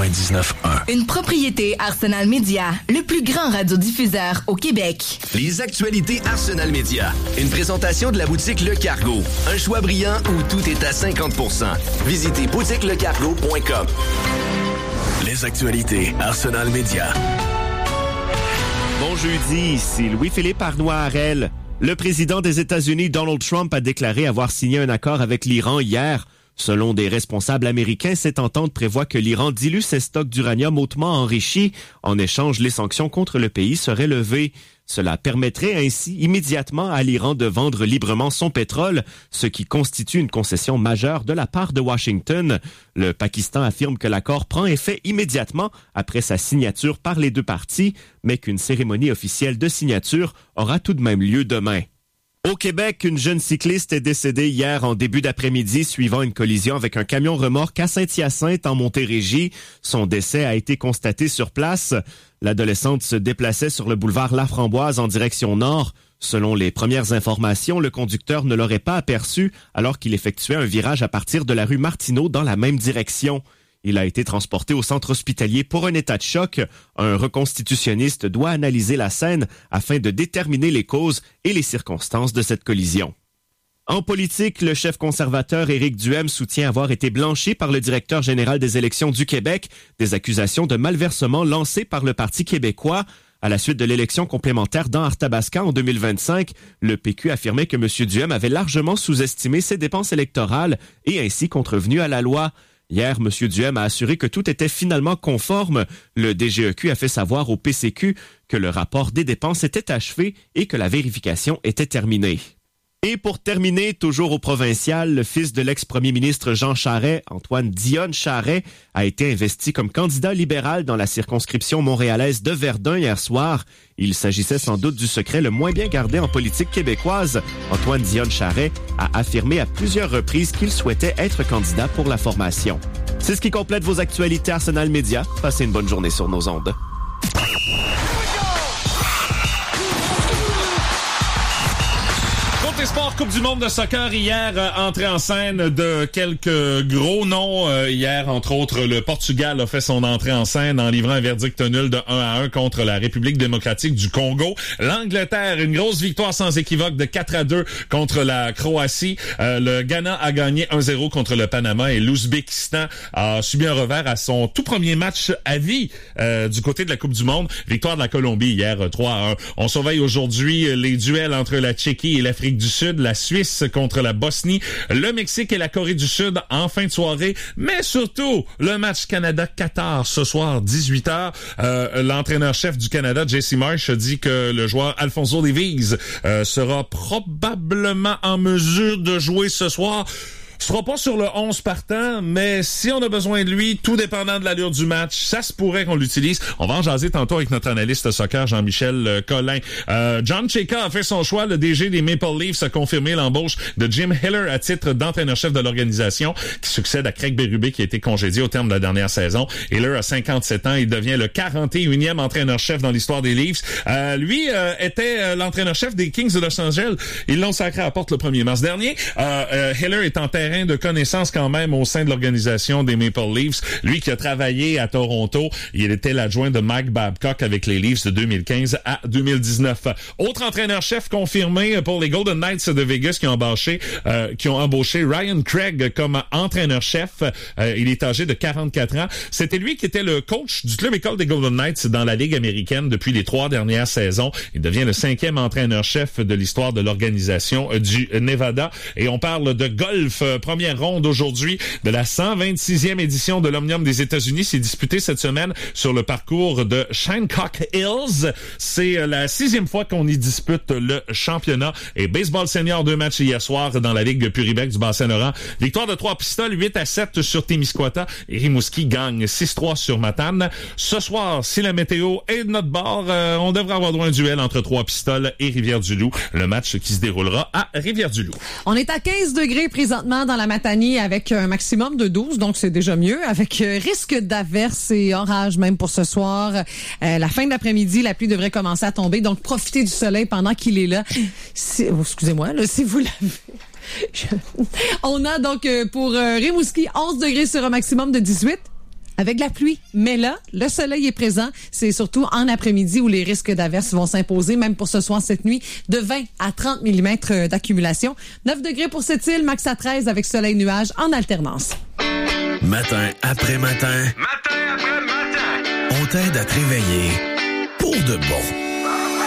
99.1. Une propriété Arsenal Média, le plus grand radiodiffuseur au Québec. Les actualités Arsenal Média. Une présentation de la boutique Le Cargo. Un choix brillant où tout est à 50%. Visitez boutiquelecargo.com. Les actualités Arsenal Média. Bon jeudi, ici Louis-Philippe Arnois-Harel. Le président des États-Unis, Donald Trump, a déclaré avoir signé un accord avec l'Iran hier. Selon des responsables américains, cette entente prévoit que l'Iran dilue ses stocks d'uranium hautement enrichi. En échange, les sanctions contre le pays seraient levées. Cela permettrait ainsi immédiatement à l'Iran de vendre librement son pétrole, ce qui constitue une concession majeure de la part de Washington. Le Pakistan affirme que l'accord prend effet immédiatement après sa signature par les deux parties, mais qu'une cérémonie officielle de signature aura tout de même lieu demain. Au Québec, une jeune cycliste est décédée hier en début d'après-midi suivant une collision avec un camion remorque à Saint-Hyacinthe en Montérégie. Son décès a été constaté sur place. L'adolescente se déplaçait sur le boulevard Laframboise en direction nord. Selon les premières informations, le conducteur ne l'aurait pas aperçu alors qu'il effectuait un virage à partir de la rue Martineau dans la même direction. Il a été transporté au centre hospitalier pour un état de choc. Un reconstitutionniste doit analyser la scène afin de déterminer les causes et les circonstances de cette collision. En politique, le chef conservateur Éric Duhem soutient avoir été blanchi par le directeur général des élections du Québec des accusations de malversement lancées par le Parti québécois. À la suite de l'élection complémentaire dans Arthabasca en 2025, le PQ affirmait que M. Duhem avait largement sous-estimé ses dépenses électorales et ainsi contrevenu à la loi. Hier, M. Duhem a assuré que tout était finalement conforme. Le DGEQ a fait savoir au PCQ que le rapport des dépenses était achevé et que la vérification était terminée. Et pour terminer, toujours au provincial, le fils de l'ex-premier ministre Jean Charest, Antoine Dionne Charest, a été investi comme candidat libéral dans la circonscription montréalaise de Verdun hier soir. Il s'agissait sans doute du secret le moins bien gardé en politique québécoise. Antoine Dionne Charest a affirmé à plusieurs reprises qu'il souhaitait être candidat pour la formation. C'est ce qui complète vos actualités Arsenal Média. Passez une bonne journée sur nos ondes. Côté sport, Coupe du monde de soccer hier, entrée en scène de quelques gros noms. Hier, entre autres, le Portugal a fait son entrée en scène en livrant un verdict nul de 1-1 contre la République démocratique du Congo. L'Angleterre, une grosse victoire sans équivoque de 4-2 contre la Croatie. Le Ghana a gagné 1-0 contre le Panama et l'Ouzbékistan a subi un revers à son tout premier match à vie du côté de la Coupe du monde. Victoire de la Colombie hier, 3-1. On surveille aujourd'hui les duels entre la Tchéquie et l'Afrique du Sud, la Suisse contre la Bosnie, le Mexique et la Corée du Sud en fin de soirée, mais surtout le match Canada-Qatar ce soir 18h. L'entraîneur-chef du Canada, Jesse Marsh, dit que le joueur Alfonso Davies sera probablement en mesure de jouer ce soir. Sera pas sur le 11 partant, mais si on a besoin de lui, tout dépendant de l'allure du match, ça se pourrait qu'on l'utilise. On va en jaser tantôt avec notre analyste soccer, Jean-Michel Collin. John Chayka a fait son choix. Le DG des Maple Leafs a confirmé l'embauche de Jim Hiller à titre d'entraîneur-chef de l'organisation, qui succède à Craig Berube, qui a été congédié au terme de la dernière saison. Hiller a 57 ans. Il devient le 41e entraîneur-chef dans l'histoire des Leafs. Lui était l'entraîneur-chef des Kings de Los Angeles. Ils l'ont sacré à la porte le 1er mars dernier. Hiller est en terrain de connaissances quand même au sein de l'organisation des Maple Leafs. Lui qui a travaillé à Toronto, il était l'adjoint de Mike Babcock avec les Leafs de 2015 à 2019. Autre entraîneur-chef confirmé pour les Golden Knights de Vegas qui ont embauché Ryan Craig comme entraîneur-chef. Il est âgé de 44 ans. C'était lui qui était le coach du club école des Golden Knights dans la Ligue américaine depuis les 3 dernières saisons. Il devient le 5e entraîneur-chef de l'histoire de l'organisation du Nevada. Et on parle de golf. Première ronde aujourd'hui de la 126e édition de l'Omnium des États-Unis. C'est disputé cette semaine sur le parcours de Shinnecock Hills. C'est la 6e fois qu'on y dispute le championnat. Et baseball senior, 2 matchs hier soir dans la Ligue de Puribec du Bas-Saint-Laurent. Victoire de 3 pistoles, 8-7 sur Témiscouata. Et Rimouski gagne 6-3 sur Matane. Ce soir, si la météo est de notre bord, on devrait avoir droit à un duel entre 3 pistoles et Rivière-du-Loup. Le match qui se déroulera à Rivière-du-Loup. On est à 15 degrés présentement dans la Matanie avec un maximum de 12, donc c'est déjà mieux, avec risque d'averse et orage même pour ce soir. La fin de l'après-midi, la pluie devrait commencer à tomber, donc profitez du soleil pendant qu'il est là. Excusez-moi, là, si vous l'avez... On a donc pour Rimouski 11 degrés sur un maximum de 18. avec de la pluie. Mais là, le soleil est présent. C'est surtout en après-midi où les risques d'averses vont s'imposer, même pour ce soir, cette nuit, de 20 à 30 mm d'accumulation. 9 degrés pour cette île, max à 13 avec soleil-nuage en alternance. Matin après matin. Matin après matin. On t'aide à te réveiller pour de bon.